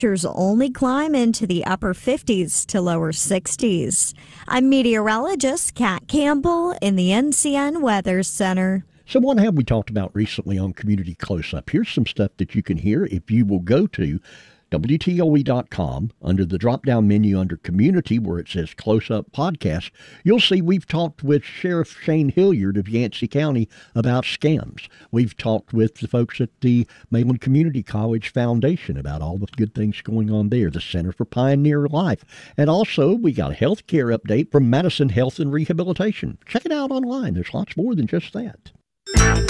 Temperatures only climb into the upper 50s to lower 60s. I'm meteorologist Kat Campbell in the NCN Weather Center. So what have we talked about recently on Community Close-Up? Here's some stuff that you can hear if you will go to WTOE.com. Under the drop-down menu under Community, where it says Close-Up Podcast, you'll see we've talked with Sheriff Shane Hilliard of Yancey County about scams. We've talked with the folks at the Mainland Community College Foundation about all the good things going on there, the Center for Pioneer Life. And also, we got a health care update from Madison Health and Rehabilitation. Check it out online. There's lots more than just that.